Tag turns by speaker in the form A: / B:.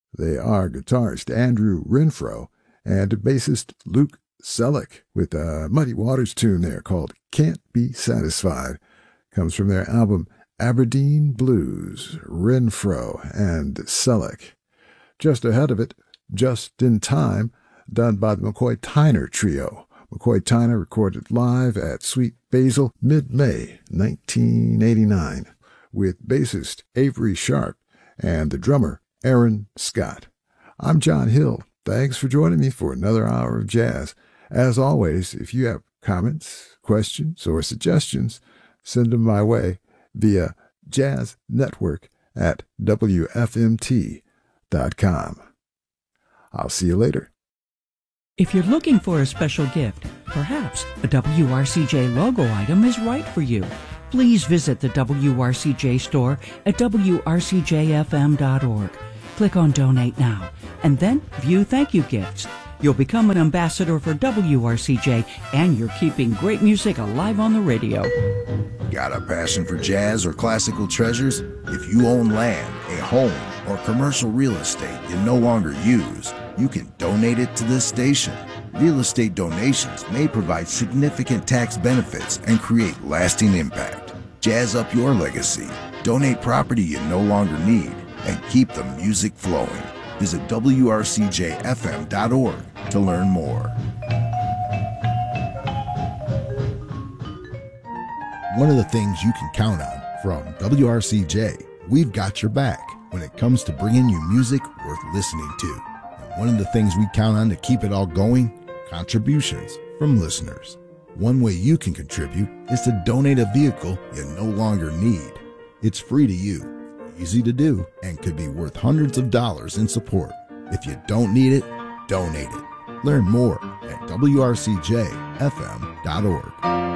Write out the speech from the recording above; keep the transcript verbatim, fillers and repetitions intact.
A: They are guitarist Andrew Renfro and bassist Luke Selleck with a Muddy Waters tune there called Can't Be Satisfied. Comes from their album Aberdeen Blues, Renfro and Selleck. Just ahead of it, Just in Time, done by the McCoy Tyner Trio. McCoy Tyner recorded live at Sweet Basil mid-May nineteen eighty-nine with bassist Avery Sharp and the drummer Aaron Scott. I'm John Hill. Thanks for joining me for another hour of jazz. As always, if you have comments, questions, or suggestions, send them my way via jazznetwork at W F M T dot com. I'll see you later.
B: If you're looking for a special gift, perhaps a W R C J logo item is right for you. Please visit the W R C J store at W R C J F M dot org. Click on Donate Now, and then view thank you gifts. You'll become an ambassador for W R C J, and you're keeping great music alive on the radio.
C: Got a passion for jazz or classical treasures? If you own land, a home, or commercial real estate you no longer use, you can donate it to this station. Real estate donations may provide significant tax benefits and create lasting impact. Jazz up your legacy. Donate property you no longer need and keep the music flowing. Visit W R C J F M dot org to learn more.
D: One of the things you can count on from W R C J, we've got your back when it comes to bringing you music worth listening to. And one of the things we count on to keep it all going, contributions from listeners. One way you can contribute is to donate a vehicle you no longer need. It's free to you, easy to do, and could be worth hundreds of dollars in support. If you don't need it, donate it. Learn more at W R C J F M dot org.